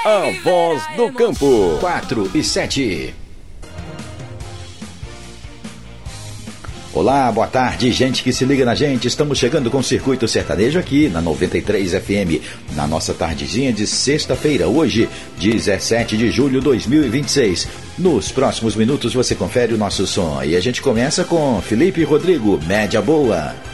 A Voz do Campo. 4:07. Olá, boa tarde, gente que se liga na gente. Estamos chegando com o Circuito Sertanejo aqui na 93 FM, na nossa tardezinha de sexta-feira, hoje, 17 de julho de 2026. Nos próximos minutos você confere o nosso som e a gente começa com Felipe Rodrigo, Média Boa.